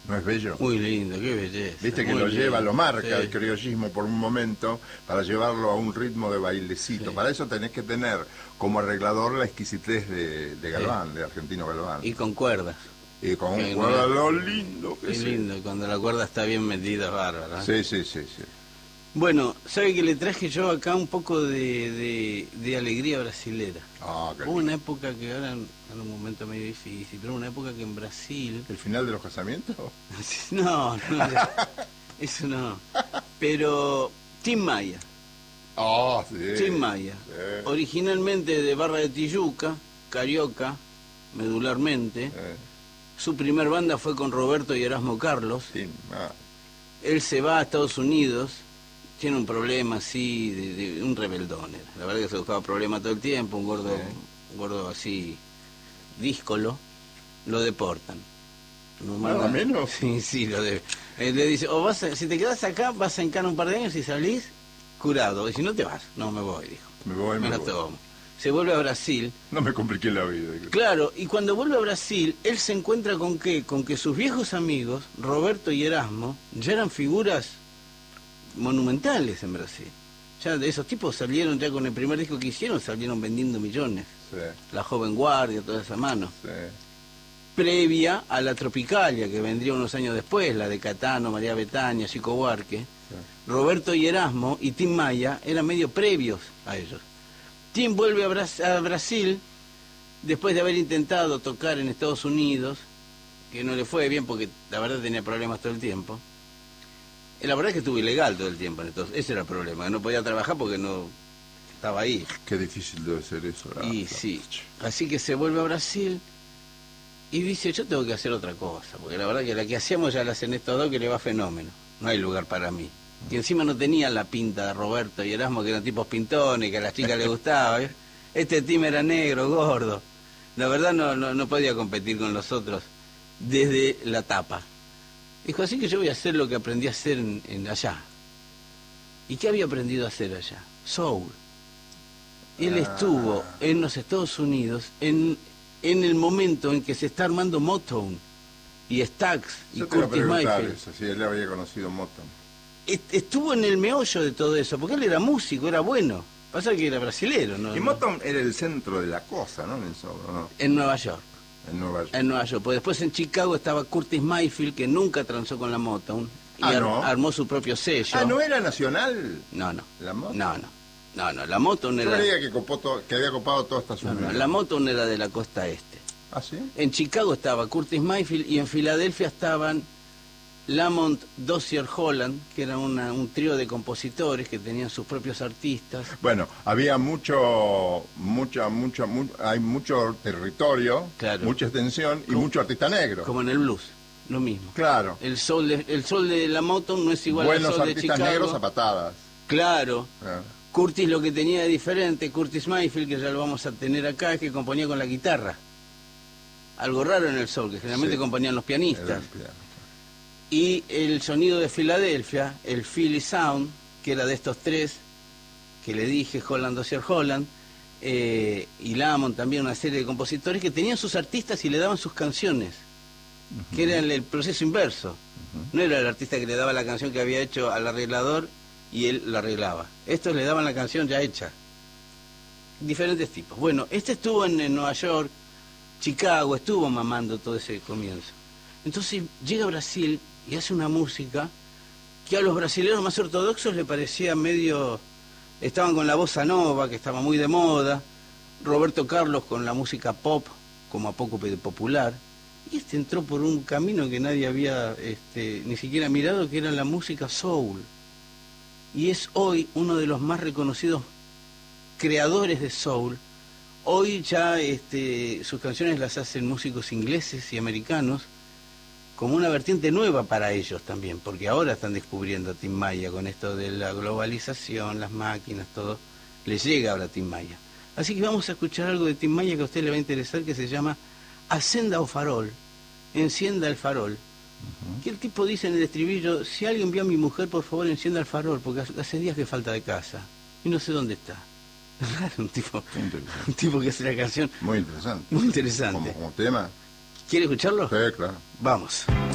¿No es bello? Muy lindo, qué belleza. Viste que muy lo lindo. lleva, lo marca Sí. el criollismo por un momento para llevarlo a un ritmo de bailecito. Sí. Para eso tenés que tener como arreglador la exquisitez de Galván, de Argentino Galván. Y con cuerdas. Y con que un cuerda lo lindo que Qué es. lindo, cuando la cuerda está bien metida, es bárbaro. Sí, sí, sí, sí. Bueno, ¿sabe que le traje yo acá un poco de alegría brasilera? Ah, qué Hubo lindo. una época que ahora en un momento medio difícil, pero una época que en Brasil... ¿El final de los casamientos? No, eso no. Pero Tim Maya, Ah, sí. Tim Maya, Sí. originalmente de Barra de Tijuca, carioca, medularmente. Su primer banda fue con Roberto y Erasmo Carlos. Sí, ah. Él se va a Estados Unidos, tiene un problema así, de un rebeldón era. La verdad que se buscaba problemas todo el tiempo, un gordo así, díscolo, lo deportan. ¿Nada menos? Sí, le dice, si te quedas acá vas a encarar un par de años y salís curado, y si no te vas. No, me voy, dijo. Me la voy. tomo. Se vuelve a Brasil. No me compliqué la vida. Claro, y cuando vuelve a Brasil, él se encuentra con ¿qué? Con que sus viejos amigos, Roberto y Erasmo, ya eran figuras monumentales en Brasil. Ya de esos tipos salieron, ya con el primer disco que hicieron, salieron vendiendo millones. Sí, La Joven Guardia, toda esa mano. sí. Previa a la Tropicalia, que vendría unos años después, la de Catano, María Betaña, Chico Buarque. Roberto y Erasmo y Tim Maya eran medio previos a ellos. Tim vuelve a Brasil después de haber intentado tocar en Estados Unidos, que no le fue bien porque la verdad tenía problemas todo el tiempo. La verdad es que estuvo ilegal todo el tiempo, entonces ese era el problema, que no podía trabajar porque no estaba ahí. Qué difícil debe ser eso. Y sí, así que se vuelve a Brasil y dice, yo tengo que hacer otra cosa, porque la verdad que la que hacíamos ya la hacen estos dos que le va fenómeno, no hay lugar para mí. Y encima no tenía la pinta de Roberto y Erasmo, que eran tipos pintones, que a las chicas les gustaba. ¿Eh? Este Tim era negro, gordo. La verdad no podía competir con los otros desde la tapa. Dijo, así que yo voy a hacer lo que aprendí a hacer en allá. ¿Y qué había aprendido a hacer allá? Soul. Él estuvo en los Estados Unidos en el momento en que se está armando Motown y Stax y Yo te iba a Curtis preguntar Mayfield. eso, si él había conocido Motown. Estuvo en el meollo de todo eso, porque él era músico, era bueno. Pasa que era brasilero, ¿no? Y Motown era el centro de la cosa, ¿no? En eso, ¿no? En Nueva York. En Nueva York. En Nueva York. Pues después en Chicago estaba Curtis Mayfield, que nunca transó con la Motown. Y ¿no? armó su propio sello. Ah, ¿no era nacional? No. ¿La Motown? No, la Motown Yo era... creía que había copado toda esta zona. la Motown era de la costa este. ¿Ah, sí? En Chicago estaba Curtis Mayfield y en Filadelfia estaban Lamont Dozier Holland, que era un trío de compositores que tenían sus propios artistas. Bueno, había hay mucho territorio, Claro. mucha extensión y mucho artista negro. Como en el blues, lo mismo. Claro. El sol de la Motown no es igual Buenos al sol de artistas Chicago. negros a patadas. Claro. Ah. Curtis lo que tenía de diferente, Curtis Mayfield, que ya lo vamos a tener acá, es que componía con la guitarra. Algo raro en el soul, que generalmente Sí. componían los pianistas. Era el piano. Y el sonido de Filadelfia, el Philly Sound, que era de estos tres, que le dije, Holland, Dozier Holland, y Lamont también, una serie de compositores que tenían sus artistas y le daban sus canciones, que era el proceso inverso. No era el artista que le daba la canción que había hecho al arreglador y él la arreglaba. Estos le daban la canción ya hecha. Diferentes tipos. Bueno, este estuvo en Nueva York, Chicago, estuvo mamando todo ese comienzo. Entonces llega a Brasil y hace una música que a los brasileños más ortodoxos le parecía medio... Estaban con la bossa nova, que estaba muy de moda, Roberto Carlos con la música pop, como a poco popular, y este entró por un camino que nadie había ni siquiera mirado, que era la música soul. Y es hoy uno de los más reconocidos creadores de soul. Hoy ya sus canciones las hacen músicos ingleses y americanos, como una vertiente nueva para ellos también, porque ahora están descubriendo a Tim Maya con esto de la globalización, las máquinas, todo. Les llega ahora a Tim Maya. Así que vamos a escuchar algo de Tim Maya que a usted le va a interesar, que se llama Acenda o Farol, encienda el farol. Que el tipo dice en el estribillo, si alguien vio a mi mujer, por favor encienda el farol, porque hace días que falta de casa y no sé dónde está. Es raro, un tipo que hace la canción. Muy interesante. Muy interesante. Como tema. ¿Quiere escucharlo? Sí, claro. Vamos.